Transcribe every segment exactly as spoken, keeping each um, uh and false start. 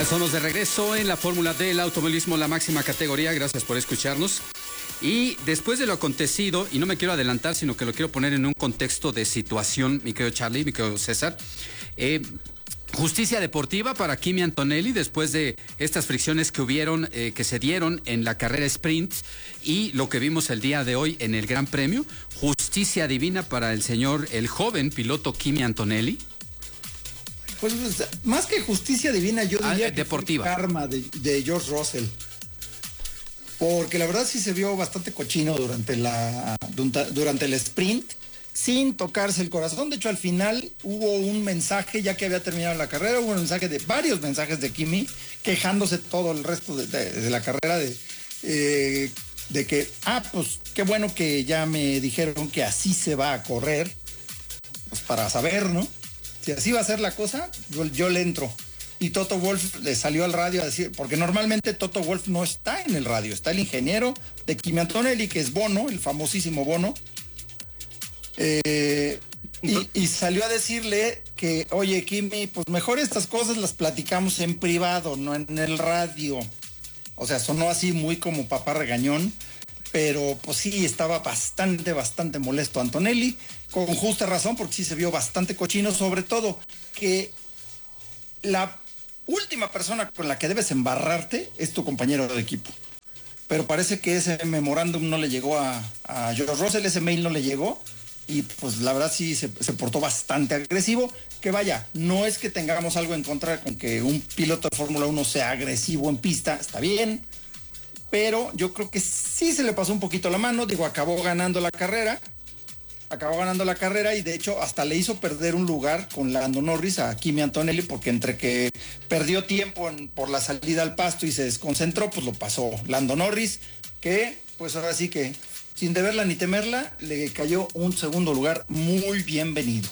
Estamos de regreso en la Fórmula del Automovilismo, la máxima categoría. Gracias por escucharnos. Y después de lo acontecido, y no me quiero adelantar, sino que lo quiero poner en un contexto de situación, mi querido Charlie, mi querido César. Eh, justicia deportiva para Kimi Antonelli después de estas fricciones que hubieron, eh, que se dieron en la carrera sprint y lo que vimos el día de hoy en el Gran Premio. Justicia divina para el señor, el joven piloto Kimi Antonelli. Pues más que justicia divina, yo diría ah, que deportiva. Fue karma de, de George Russell. Porque la verdad sí se vio bastante cochino durante la durante el sprint, sin tocarse el corazón. De hecho, al final hubo un mensaje, ya que había terminado la carrera, hubo un mensaje de varios mensajes de Kimi, quejándose todo el resto de, de, de la carrera de, eh, de que, ah, pues qué bueno que ya me dijeron que así se va a correr, pues para saber, ¿no? Si así va a ser la cosa, yo, yo le entro. Y Toto Wolff le salió al radio a decir, porque normalmente Toto Wolff no está en el radio, está el ingeniero de Kimi Antonelli, que es Bono, el famosísimo Bono. Eh, y, y salió a decirle que, oye, Kimi, pues mejor estas cosas las platicamos en privado, no en el radio. O sea, sonó así muy como papá regañón, pero pues sí, estaba bastante, bastante molesto Antonelli, con justa razón, porque sí se vio bastante cochino, sobre todo que la última persona con la que debes embarrarte es tu compañero de equipo. Pero parece que ese memorándum no le llegó a, a George Russell, ese mail no le llegó, y pues la verdad sí se, se portó bastante agresivo. Que vaya, no es que tengamos algo en contra con que un piloto de Fórmula uno sea agresivo en pista, está bien, pero yo creo que sí se le pasó un poquito la mano. Digo, acabó ganando la carrera, acabó ganando la carrera y de hecho hasta le hizo perder un lugar con Lando Norris a Kimi Antonelli, porque entre que perdió tiempo en, por la salida al pasto y se desconcentró, pues lo pasó Lando Norris, que pues ahora sí que sin deberla ni temerla le cayó un segundo lugar muy bienvenido.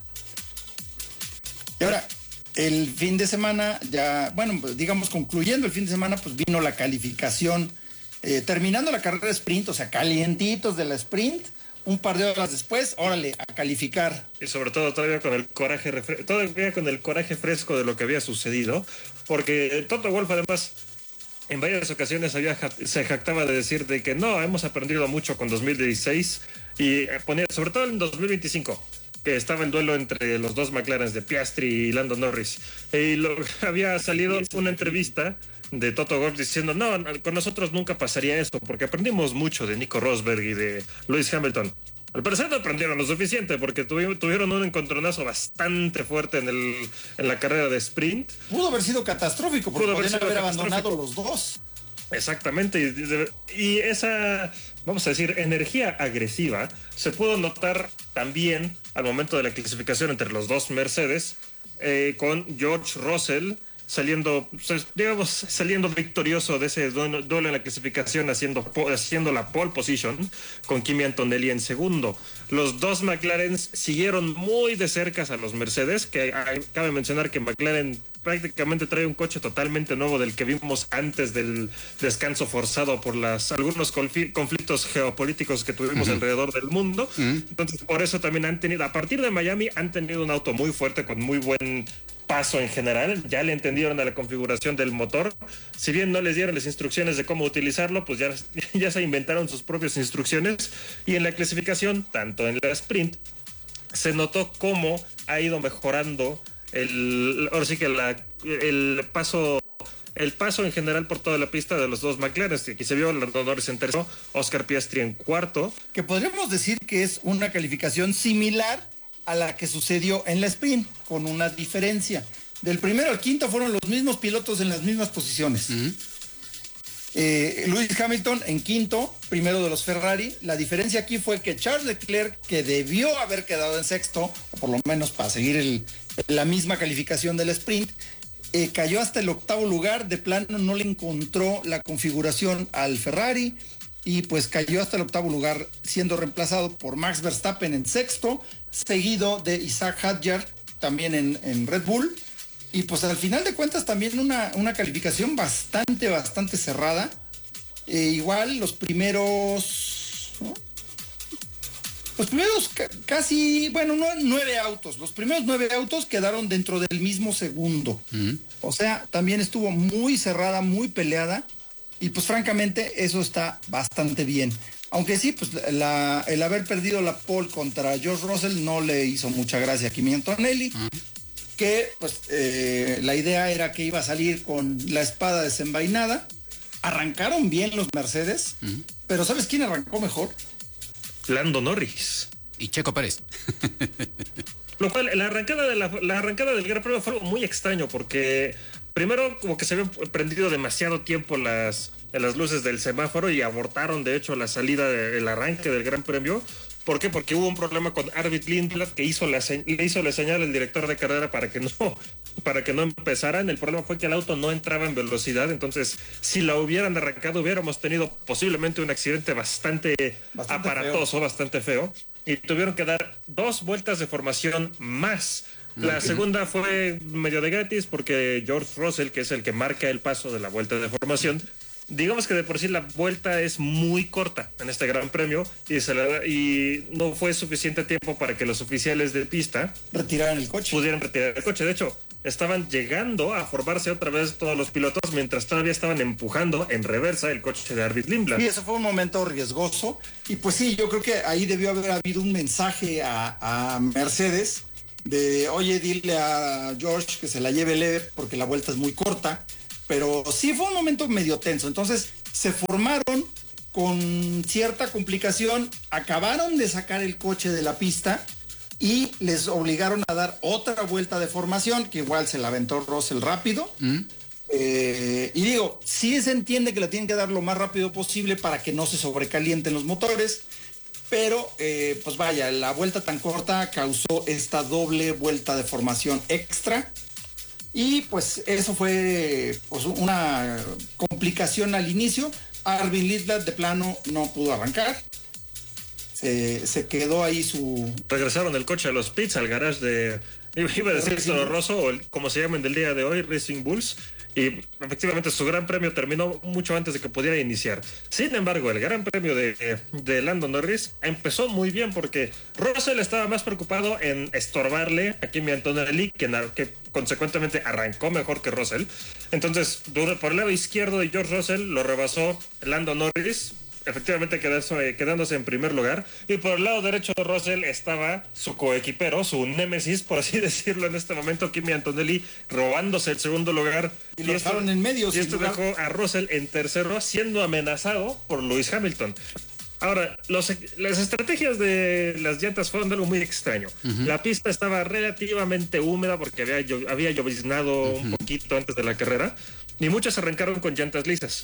Y ahora, el fin de semana, ya, bueno, digamos concluyendo el fin de semana, pues vino la calificación, eh, terminando la carrera sprint, o sea, calientitos de la sprint. Un par de horas después, órale, a calificar. Y sobre todo todavía con el coraje refre- todavía con el coraje fresco de lo que había sucedido, porque Toto Wolff además en varias ocasiones había, se jactaba de decir de que no, hemos aprendido mucho con dos mil dieciséis y ponía, sobre todo en dos mil veinticinco, que estaba el duelo entre los dos McLaren de Piastri y Lando Norris. Y lo, había salido una entrevista de Toto Wolff diciendo, no, con nosotros nunca pasaría eso, porque aprendimos mucho de Nico Rosberg y de Lewis Hamilton. Al parecer no aprendieron lo suficiente, porque tuvi- tuvieron un encontronazo bastante fuerte en, el, en la carrera de sprint. Pudo haber sido catastrófico, porque Pudo haber podrían sido haber abandonado catastrófico. los dos. Exactamente, y, y esa, vamos a decir, energía agresiva se pudo notar también al momento de la clasificación entre los dos Mercedes, eh, con George Russell saliendo, digamos, saliendo victorioso de ese duelo, duelo en la clasificación, haciendo, haciendo la pole position con Kimi Antonelli en segundo. Los dos McLaren siguieron muy de cerca a los Mercedes, que hay, cabe mencionar que McLaren prácticamente trae un coche totalmente nuevo del que vimos antes del descanso forzado por las algunos conflictos geopolíticos que tuvimos uh-huh. alrededor del mundo. Uh-huh. Entonces, por eso también han tenido, a partir de Miami, han tenido un auto muy fuerte con muy buen paso en general. Ya le entendieron a la configuración del motor. Si bien no les dieron las instrucciones de cómo utilizarlo, pues ya, ya se inventaron sus propias instrucciones. Y en la clasificación, tanto en la sprint, se notó cómo ha ido mejorando el, ahora sí que la, el paso el paso en general por toda la pista de los dos McLaren. Aquí se vio Lando Norris en tercero, Oscar Piastri en cuarto. Que podríamos decir que es una calificación similar a la que sucedió en la sprint, con una diferencia. Del primero al quinto fueron los mismos pilotos en las mismas posiciones. Uh-huh. Eh, Lewis Hamilton en quinto, primero de los Ferrari. La diferencia aquí fue que Charles Leclerc, que debió haber quedado en sexto, o por lo menos para seguir el, la misma calificación del sprint, eh, cayó hasta el octavo lugar. De plano no le encontró la configuración al Ferrari y pues cayó hasta el octavo lugar, siendo reemplazado por Max Verstappen en sexto, seguido de Isaac Hadjar también en, en Red Bull. Y pues al final de cuentas también una, una calificación bastante, bastante cerrada. Eh, igual los primeros, ¿no? los primeros ca- casi, bueno, no, nueve autos, los primeros nueve autos quedaron dentro del mismo segundo. Uh-huh. O sea, también estuvo muy cerrada, muy peleada, y pues francamente eso está bastante bien. Aunque sí, pues la, el haber perdido la pole contra George Russell no le hizo mucha gracia a Kimi Antonelli, uh-huh. que pues eh, la idea era que iba a salir con la espada desenvainada. Arrancaron bien los Mercedes, uh-huh. pero ¿sabes quién arrancó mejor? Lando Norris. Y Checo Pérez. Lo cual, la arrancada, de la, la arrancada del Gran Premio fue algo muy extraño porque primero como que se habían prendido demasiado tiempo las, las luces del semáforo y abortaron de hecho la salida del arranque del Gran Premio. ¿Por qué? Porque hubo un problema con Arvid Lindblad que hizo la, le hizo la señal al director de carrera para que no para que no empezaran. El problema fue que el auto no entraba en velocidad, entonces si la hubieran arrancado hubiéramos tenido posiblemente un accidente bastante, bastante aparatoso, feo. bastante feo, y tuvieron que dar dos vueltas de formación más. La okay. segunda fue medio de gratis porque George Russell, que es el que marca el paso de la vuelta de formación, digamos que de por sí la vuelta es muy corta en este Gran Premio y, se la, y no fue suficiente tiempo para que los oficiales de pista retiraran el coche. Pudieran retirar el coche. De hecho, estaban llegando a formarse otra vez todos los pilotos mientras todavía estaban empujando en reversa el coche de Arvid Lindblad. Y eso fue un momento riesgoso. Y pues sí, yo creo que ahí debió haber habido un mensaje a, a Mercedes de, oye, dile a George que se la lleve leve porque la vuelta es muy corta. Pero sí fue un momento medio tenso. Entonces se formaron con cierta complicación, acabaron de sacar el coche de la pista y les obligaron a dar otra vuelta de formación, que igual se la aventó Russell rápido. Mm. Eh, y digo, sí se entiende que la tienen que dar lo más rápido posible para que no se sobrecalienten los motores, pero eh, pues vaya, la vuelta tan corta causó esta doble vuelta de formación extra. Y pues eso fue pues, una complicación al inicio. Arvid Lindblad de plano no pudo arrancar. Se, se quedó ahí su... Regresaron el coche a los pits, al garage de... Iba a decir Toro Rosso, o el, como se llaman del día de hoy, Racing Bulls. Y efectivamente su gran premio terminó mucho antes de que pudiera iniciar. Sin embargo, el gran premio de, de Lando Norris empezó muy bien porque Russell estaba más preocupado en estorbarle a Kimi Antonelli, que, que consecuentemente arrancó mejor que Russell. Entonces, por el lado izquierdo de George Russell lo rebasó Lando Norris, efectivamente quedándose, quedándose en primer lugar, y por el lado derecho de Russell estaba su coequipero, su némesis, por así decirlo en este momento, Kimi Antonelli, robándose el segundo lugar. Y, y lo dejaron en medio. Y esto lugar. dejó a Russell en tercero, siendo amenazado por Lewis Hamilton. Ahora, los, las estrategias de las llantas fueron algo muy extraño. Uh-huh. La pista estaba relativamente húmeda porque había, había lloviznado uh-huh. un poquito antes de la carrera, y muchos arrancaron con llantas lisas.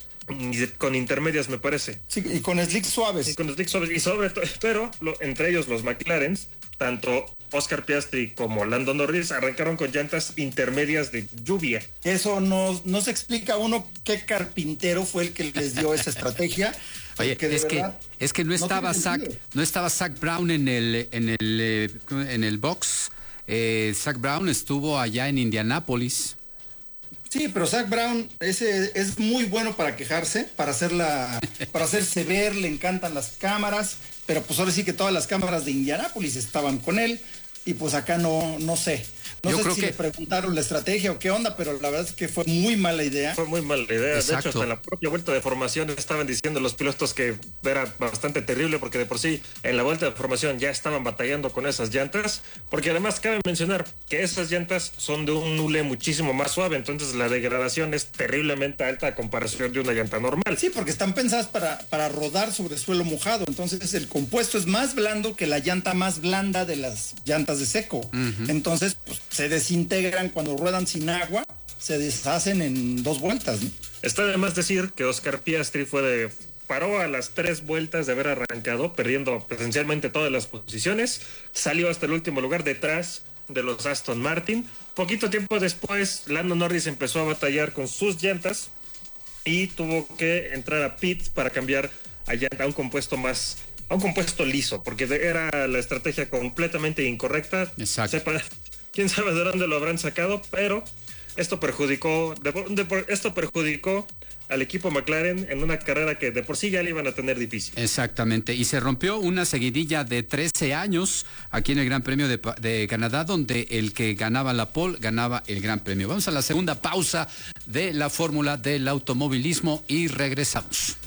Con intermedias, me parece. Sí, y con slicks suaves. Y con slicks suaves. Y sobre todo, pero lo, entre ellos los McLaren, tanto Oscar Piastri como Lando Norris arrancaron con llantas intermedias de lluvia. Eso no, no se explica uno qué carpintero fue el que les dio esa estrategia. Oye, es que, es que no estaba no Zach, no estaba Zach Brown en el, en el, en el box. Eh, Zach Brown estuvo allá en Indianápolis. Sí, pero Zach Brown ese es muy bueno para quejarse, para hacerla, para hacerse ver, le encantan las cámaras, pero pues ahora sí que todas las cámaras de Indianápolis estaban con él y pues acá no, no sé. No Yo sé creo si que... le preguntaron la estrategia o qué onda, pero la verdad es que fue muy mala idea. Fue muy mala idea. Exacto. De hecho, hasta en la propia vuelta de formación estaban diciendo los pilotos que era bastante terrible porque de por sí en la vuelta de formación ya estaban batallando con esas llantas, porque además cabe mencionar que esas llantas son de un hule muchísimo más suave, entonces la degradación es terriblemente alta a comparación de una llanta normal. Sí, porque están pensadas para, para rodar sobre suelo mojado, entonces el compuesto es más blando que la llanta más blanda de las llantas de seco. Uh-huh. Entonces, pues, se desintegran cuando ruedan sin agua, se deshacen en dos vueltas, ¿no? Está de más decir que Oscar Piastri fue de, paró a las tres vueltas de haber arrancado, perdiendo presencialmente todas las posiciones, salió hasta el último lugar detrás de los Aston Martin. Poquito tiempo después, Lando Norris empezó a batallar con sus llantas y tuvo que entrar a pit para cambiar a, llanta, a un compuesto más, a un compuesto liso, porque era la estrategia completamente incorrecta. Exacto. Sepa, quién sabe de dónde lo habrán sacado, pero esto perjudicó, de, de, esto perjudicó al equipo McLaren en una carrera que de por sí ya le iban a tener difícil. Exactamente, y se rompió una seguidilla de trece años aquí en el Gran Premio de, de Canadá, donde el que ganaba la pole ganaba el Gran Premio. Vamos a la segunda pausa de la fórmula del automovilismo y regresamos.